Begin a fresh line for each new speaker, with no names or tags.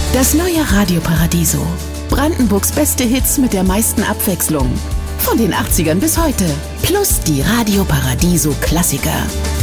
Das neue Radio Paradiso. Brandenburgs beste Hits mit der meisten Abwechslung. Von den 80ern bis heute. Plus die Radio Paradiso Klassiker.